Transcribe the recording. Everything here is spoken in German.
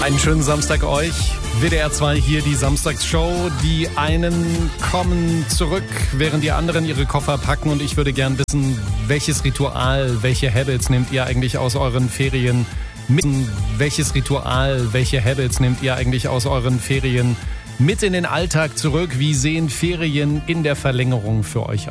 Einen schönen Samstag euch. WDR 2 hier, die Samstagsshow. Die einen kommen zurück, während die anderen ihre Koffer packen. Und ich würde gern wissen, welches Ritual, welche Habits nehmt ihr eigentlich aus euren Ferien mit? Welches Ritual, welche Habits nehmt ihr eigentlich aus euren Ferien mit in den Alltag zurück? Wie sehen Ferien in der Verlängerung für euch